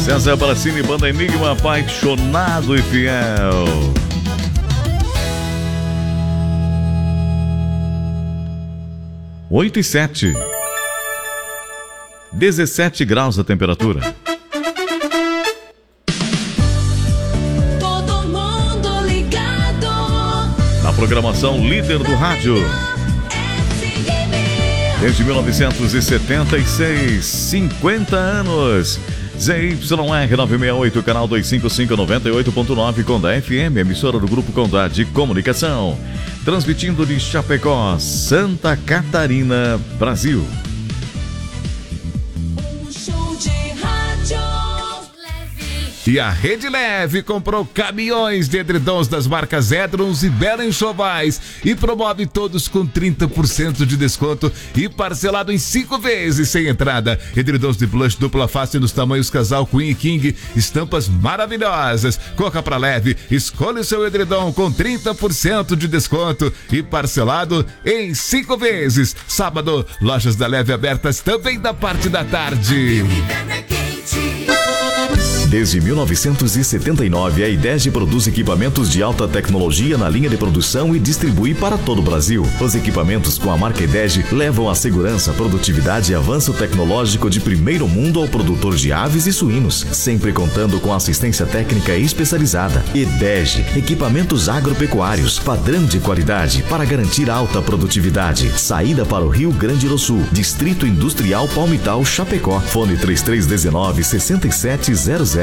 César Bracini, Banda Enigma, Apaixonado e Fiel. Oito e 7. 17 graus a temperatura. Todo mundo ligado. Na programação líder do rádio. Desde 1976, 50 anos. ZYR 968, canal 255, 98.9, Condá FM, emissora do Grupo Condá de Comunicação. Transmitindo de Chapecó, Santa Catarina, Brasil. E a Rede Leve comprou caminhões de edredons das marcas Edrons e Bela Enxovais e promove todos com 30% de desconto e parcelado em 5 vezes sem entrada. Edredons de blush dupla face nos tamanhos casal Queen e King, estampas maravilhosas. Corra pra Leve, escolha o seu edredom com 30% de desconto e parcelado em 5 vezes. Sábado, lojas da Leve abertas também da parte da tarde. Desde 1979, a IDEG produz equipamentos de alta tecnologia na linha de produção e distribui para todo o Brasil. Os equipamentos com a marca IDEG levam a segurança, produtividade e avanço tecnológico de primeiro mundo ao produtor de aves e suínos, sempre contando com assistência técnica especializada. IDEG, equipamentos agropecuários, padrão de qualidade para garantir alta produtividade. Saída para o Rio Grande do Sul, Distrito Industrial Palmital, Chapecó. Fone 3319-6700.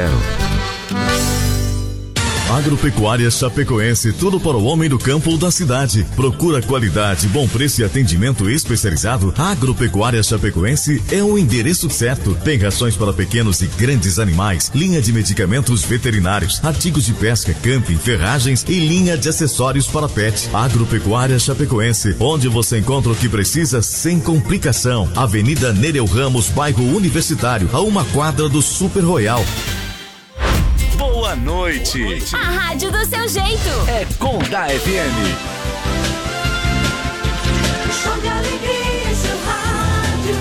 Agropecuária Chapecoense, tudo para o homem do campo ou da cidade. Procura qualidade, bom preço e atendimento especializado? Agropecuária Chapecoense é o endereço certo. Tem rações para pequenos e grandes animais, linha de medicamentos veterinários, artigos de pesca, camping, ferragens e linha de acessórios para pet. Agropecuária Chapecoense, onde você encontra o que precisa sem complicação. Avenida Nereu Ramos, bairro Universitário, a 1 quadra do Super Royal. Boa noite. A rádio do seu jeito. É Condá FM. Joga alegria em seu rádio.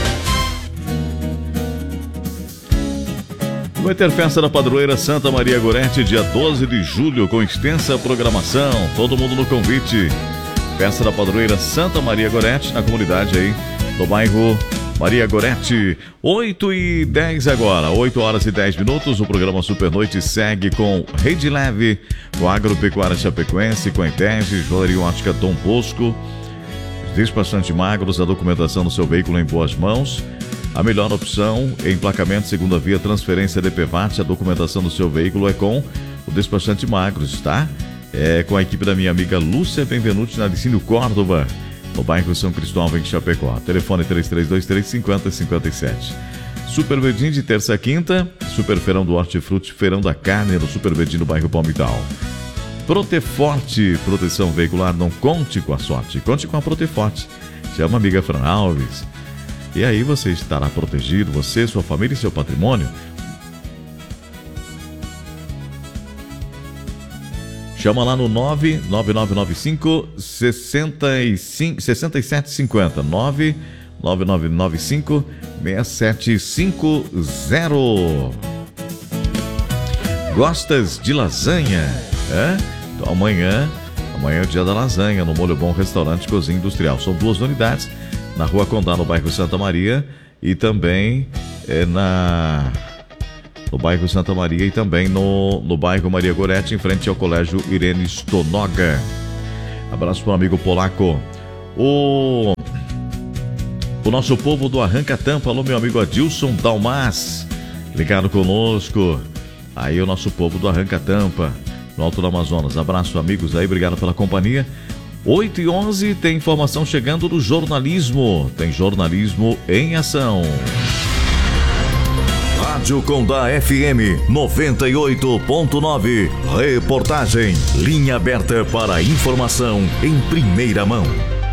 Vai ter festa da padroeira Santa Maria Gorete, dia 12 de julho, com extensa programação. Todo mundo no convite. Festa da padroeira Santa Maria Gorete, na comunidade aí do bairro Maria Gorete. 8 e 10 agora, 8 horas e 10 minutos. O programa Super Noite segue com Rede Leve, com a Agropecuária Chapecoense, com a ITEG, Joalheria Ótica Dom Bosco, Despachante Magros, a documentação do seu veículo em boas mãos. A melhor opção, emplacamento segunda via, transferência de PVAT, a documentação do seu veículo é com o Despachante Magros, tá? É com a equipe da minha amiga Lúcia Benvenuti, na Licínio Córdoba, no bairro São Cristóvão, em Chapecó. Telefone 3323-5057. Super Verdinho de terça a quinta. Super Feirão do Hortifruti, Feirão da Carne, no Super Verdinho, no bairro Palmital. Proteforte, proteção veicular, não conte com a sorte, conte com a Proteforte. Chama a amiga Fran Alves. E aí você estará protegido, você, sua família e seu patrimônio. Chama lá no 99995-6750. 99995-6750. Gostas de lasanha? É? Então amanhã é o dia da lasanha, no Molho Bom Restaurante Cozinha Industrial. São 2 unidades, na Rua Condá, no bairro Santa Maria, e também no bairro Santa Maria e também no bairro Maria Gorete, em frente ao Colégio Irene Stonoga. Abraço para o amigo polaco. O nosso povo do Arranca Tampa, alô meu amigo Adilson Dalmas, ligado conosco. Aí o nosso povo do Arranca Tampa, no Alto do Amazonas. Abraço, amigos aí, obrigado pela companhia. 8 e 11, tem informação chegando do jornalismo. Tem jornalismo em ação. Rádio Condá FM 98.9. Reportagem. Linha aberta para informação em primeira mão.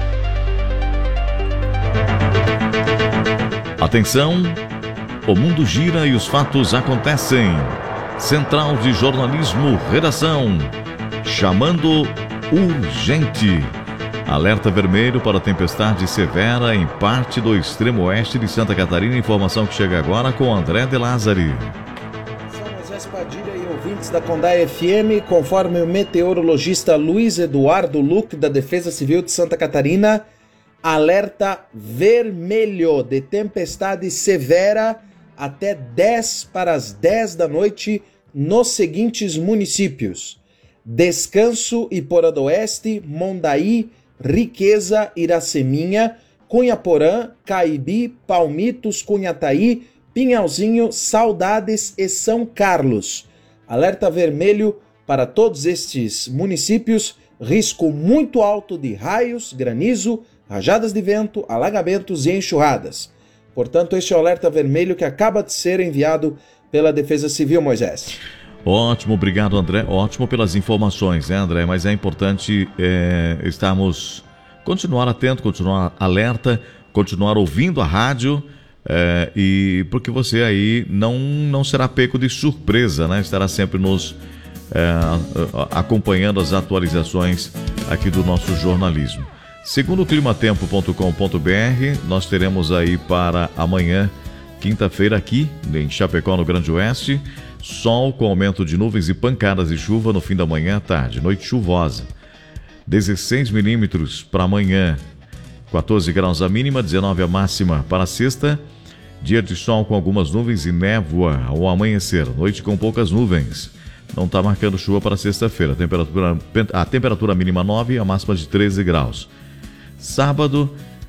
Atenção, o mundo gira e os fatos acontecem. Central de Jornalismo, redação. Chamando urgente. Alerta vermelho para tempestade severa em parte do extremo oeste de Santa Catarina. Informação que chega agora com André de Lázari. Moisés Padilha e ouvintes da Condá FM, conforme o meteorologista Luiz Eduardo Luque, da Defesa Civil de Santa Catarina, alerta vermelho de tempestade severa até 10 para as 10 da noite nos seguintes municípios: Descanso, Iporã do Oeste, Mondaí, Riqueza, Iraceminha, Cunhaporã, Caibi, Palmitos, Cunhataí, Pinhalzinho, Saudades e São Carlos. Alerta vermelho para todos estes municípios, risco muito alto de raios, granizo, rajadas de vento, alagamentos e enxurradas. Portanto, este é o alerta vermelho que acaba de ser enviado pela Defesa Civil, Moisés. Ótimo, obrigado, André. Ótimo pelas informações, né, André? Mas é importante continuar atento, continuar alerta, continuar ouvindo a rádio, e porque você aí não será pego de surpresa, né? Estará sempre nos acompanhando as atualizações aqui do nosso jornalismo. Segundo o climatempo.com.br, nós teremos aí para amanhã, quinta-feira, aqui em Chapecó, no Grande Oeste, sol com aumento de nuvens e pancadas de chuva no fim da manhã à tarde, noite chuvosa. 16 milímetros para amanhã, 14 graus a mínima, 19 a máxima para sexta. Dia de sol com algumas nuvens e névoa ao amanhecer, noite com poucas nuvens. Não está marcando chuva para sexta-feira. A temperatura mínima 9 e a máxima de 13 graus. Sábado,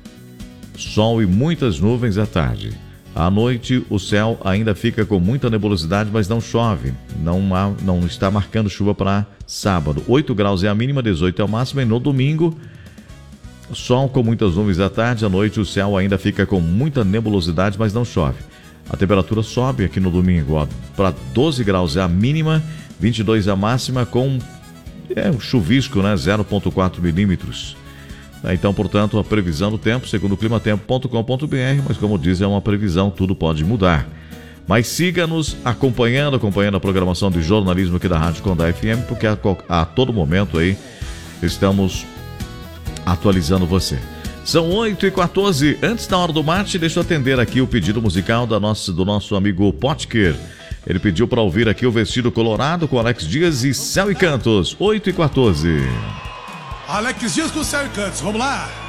sol e muitas nuvens à tarde. À noite, o céu ainda fica com muita nebulosidade, mas não chove. Não está marcando chuva para sábado. 8 graus é a mínima, 18 é a máxima. E no domingo, sol com muitas nuvens à tarde. À noite, o céu ainda fica com muita nebulosidade, mas não chove. A temperatura sobe aqui no domingo para 12 graus é a mínima, 22 a máxima, com um chuvisco, né? 0,4 milímetros. Então, portanto, a previsão do tempo, segundo o climatempo.com.br, mas como diz, é uma previsão, tudo pode mudar. Mas siga-nos acompanhando a programação de jornalismo aqui da Rádio Condá FM, porque a todo momento aí estamos atualizando você. São 8h14, antes da hora do mate, deixa eu atender aqui o pedido musical do nosso amigo Potker. Ele pediu para ouvir aqui o Vestido Colorado com Alex Dias e Céu e Cantos, 8h14. Alex Dias com Céu e Cantos, vamos lá!